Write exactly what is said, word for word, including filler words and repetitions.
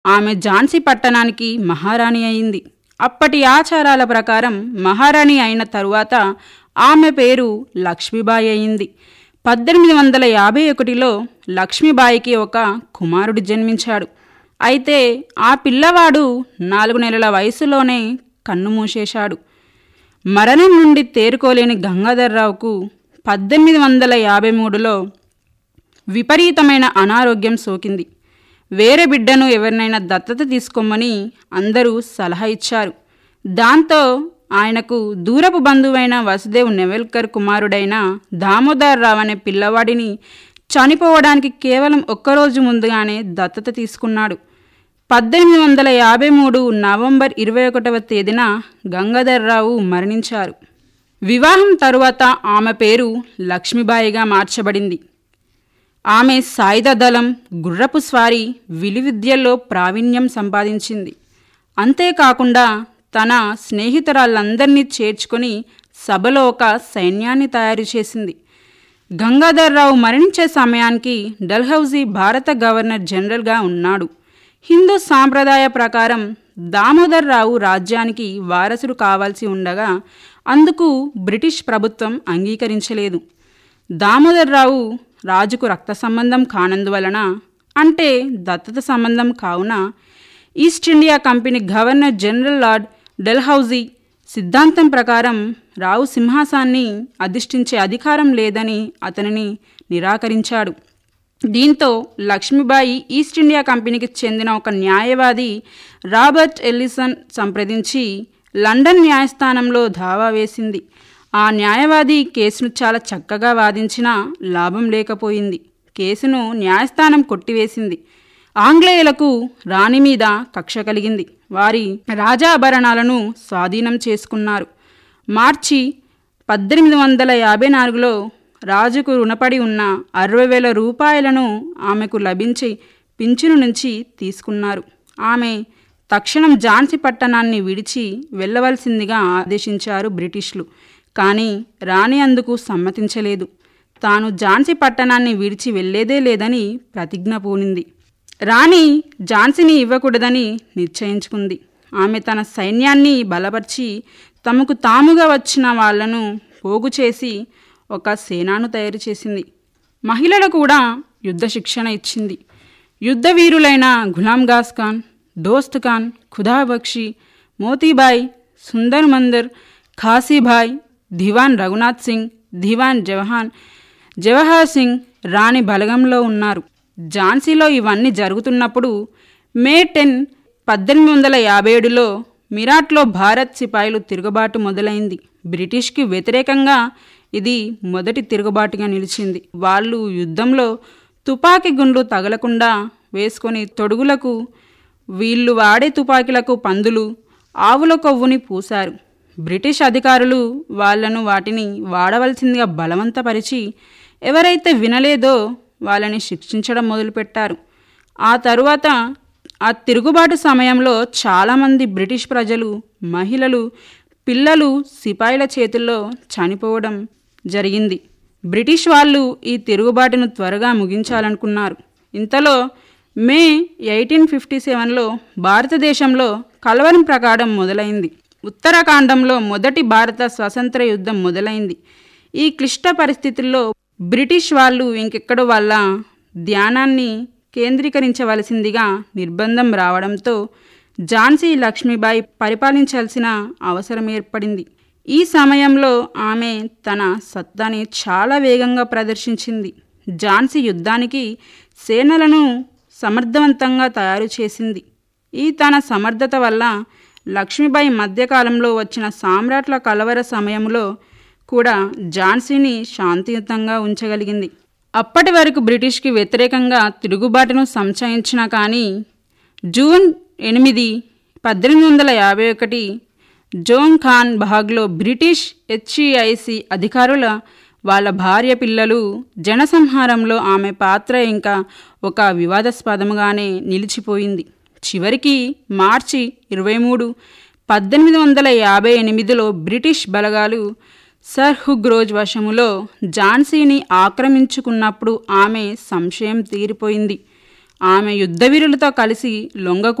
ఆమె ఝాన్సీ పట్టణానికి మహారాణి అయింది. అప్పటి ఆచారాల ప్రకారం మహారాణి అయిన తరువాత ఆమె పేరు లక్ష్మీబాయి అయింది. పద్దెనిమిది వందల యాభై ఒకటిలో లక్ష్మీబాయికి ఒక కుమారుడు జన్మించాడు. అయితే ఆ పిల్లవాడు నాలుగు నెలల వయసులోనే కన్నుమూసేశాడు. మరణం నుండి తేరుకోలేని గంగాధర్రావుకు పద్దెనిమిది వందల యాభై మూడులో విపరీతమైన అనారోగ్యం సోకింది. వేరే బిడ్డను ఎవరినైనా దత్తత తీసుకోమని అందరూ సలహా ఇచ్చారు. దాంతో ఆయనకు దూరపు బంధువైన వసుదేవ్ నెవల్కర్ కుమారుడైన దామోదర్రావు అనే పిల్లవాడిని చనిపోవడానికి కేవలం ఒక్కరోజు ముందుగానే దత్తత తీసుకున్నాడు. పద్దెనిమిది వందల యాభై మూడు నవంబర్ ఇరవై ఒకటవ తేదీన గంగాధర్రావు మరణించారు. వివాహం తరువాత ఆమె పేరు లక్ష్మీబాయిగా మార్చబడింది. ఆమె సాయుధ దళం, గుర్రపు స్వారీ, విలువిద్యల్లో ప్రావీణ్యం సంపాదించింది. అంతేకాకుండా తన స్నేహితురాళ్ళందరినీ చేర్చుకొని సభలో ఒక సైన్యాన్ని తయారు చేసింది. గంగాధర్రావు మరణించే సమయానికి డల్హౌజీ భారత గవర్నర్ జనరల్గా ఉన్నాడు. హిందూ సాంప్రదాయ ప్రకారం దామోదర్రావు రాజ్యానికి వారసుడు కావాల్సి ఉండగా అందుకు బ్రిటిష్ ప్రభుత్వం అంగీకరించలేదు. దామోదర్రావు రాజుకు రక్త సంబంధం కానందువలన, అంటే దత్తత సంబంధం కావున, east India company governor general lord Dalhousie సిద్ధాంతం ప్రకారం రావు సింహాసాన్ని అధిష్ఠించే అధికారం లేదని అతనిని నిరాకరించాడు. దీంతో లక్ష్మీబాయి ఈస్ట్ ఇండియా కంపెనీకి చెందిన ఒక న్యాయవాది రాబర్ట్ ఎల్లిసన్ సంప్రదించి లండన్ న్యాయస్థానంలో దావా వేసింది. ఆ న్యాయవాది కేసును చాలా చక్కగా వాదించినా లాభం లేకపోయింది. కేసును న్యాయస్థానం కొట్టివేసింది. ఆంగ్లేయులకు రాణి మీద కక్ష కలిగింది. వారి రాజాభరణాలను స్వాధీనం చేసుకున్నారు. మార్చి పద్దెనిమిది వందల యాభై నాలుగులో రాజుకు రుణపడి ఉన్న అరవై వేల రూపాయలను ఆమెకు లభించి పింఛను నుంచి తీసుకున్నారు. ఆమె తక్షణం ఝాన్సీ పట్టణాన్ని విడిచి వెళ్ళవలసిందిగా ఆదేశించారు బ్రిటిష్లు. కానీ రాణి అందుకు సమ్మతించలేదు. తాను ఝాన్సీ పట్టణాన్ని విడిచి వెళ్లేదే లేదని ప్రతిజ్ఞ పూనింది. రాణి ఝాన్సీని ఇవ్వకూడదని నిశ్చయించుకుంది. ఆమె తన సైన్యాన్ని బలపరిచి తమకు తాముగా వచ్చిన వాళ్లను పోగు చేసి ఒక సేనాను తయారు చేసింది. మహిళలకు కూడా యుద్ధ శిక్షణ ఇచ్చింది. యుద్ధ వీరులైన గులాం గాస్ ఖాన్, దోస్త్ ఖాన్, ఖుదాబక్షి, మోతీబాయ్, సుందర్ మందర్, ఖాసీభాయ్, దివాన్ రఘునాథ్ సింగ్, దివాన్ జవహాన్ జవహర్ సింగ్ రాణి బలగంలో ఉన్నారు. ఝాన్సీలో ఇవన్నీ జరుగుతున్నప్పుడు మే టెన్ పద్దెనిమిది వందల యాభై ఏడులో మిరాట్లో భారత్ సిపాయిలు తిరుగుబాటు మొదలైంది. బ్రిటిష్కి వ్యతిరేకంగా ఇది మొదటి తిరుగుబాటుగా నిలిచింది. వాళ్ళు యుద్ధంలో తుపాకీ గుండ్లు తగలకుండా వేసుకొని తొడుగులకు, వీళ్ళు వాడే తుపాకీలకు పందులు, ఆవుల కొవ్వుని పూశారు. బ్రిటిష్ అధికారులు వాళ్లను వాటిని వాడవలసిందిగా బలవంతపరిచి ఎవరైతే వినలేదో వాళ్ళని శిక్షించడం మొదలుపెట్టారు. ఆ తరువాత ఆ తిరుగుబాటు సమయంలో చాలామంది బ్రిటిష్ ప్రజలు, మహిళలు, పిల్లలు సిపాయిల చేతుల్లో చనిపోవడం జరిగింది. బ్రిటిష్ వాళ్ళు ఈ తిరుగుబాటును త్వరగా ముగించాలనుకున్నారు. ఇంతలో మే ఎయిటీన్ ఫిఫ్టీ సెవెన్లో భారతదేశంలో కలవరం ప్రకారం మొదలైంది. ఉత్తరాఖండంలో మొదటి భారత స్వతంత్ర యుద్ధం మొదలైంది. ఈ క్లిష్ట పరిస్థితుల్లో బ్రిటిష్ వాళ్ళు ఇంకెక్కడో వాళ్ళ ధ్యానాన్ని కేంద్రీకరించవలసిందిగా నిర్బంధం రావడంతో ఝాన్సీ లక్ష్మీబాయి పరిపాలించాల్సిన అవసరం ఏర్పడింది. ఈ సమయంలో ఆమె తన సత్తాని చాలా వేగంగా ప్రదర్శించింది. ఝాన్సీ యుద్ధానికి సేనలను సమర్థవంతంగా తయారు చేసింది. ఈ తన సమర్థత వల్ల లక్ష్మీబాయి మధ్యకాలంలో వచ్చిన సామ్రాట్ల కలవర సమయంలో కూడా ఝాన్సీని శాంతియుతంగా ఉంచగలిగింది. అప్పటి వరకు బ్రిటిష్కి వ్యతిరేకంగా తిరుగుబాటును సంచయించినా కానీ జూన్ ఎనిమిది పద్దెనిమిది వందల యాభై ఒకటి జోన్ ఖాన్ బాగ్లో బ్రిటిష్ హెచ్ఈఐసి అధికారుల వాళ్ళ భార్య పిల్లలు జనసంహారంలో ఆమె పాత్ర ఇంకా ఒక వివాదాస్పదంగానే నిలిచిపోయింది. చివరికి మార్చి ఇరవై మూడు పద్దెనిమిది వందల యాభై ఎనిమిదిలో బ్రిటిష్ బలగాలు సర్హుగ్రోజ్ వశములో ఝాన్సీని ఆక్రమించుకున్నప్పుడు ఆమె సంశయం తీరిపోయింది. ఆమె యుద్ధవీరులతో కలిసి లొంగ